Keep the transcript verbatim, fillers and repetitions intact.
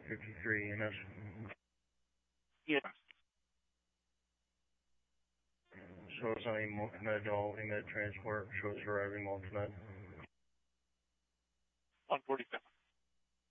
eight fifty-three E M S. Yes. Show us any med all emet transport. Show us arriving multimed. one forty-seven.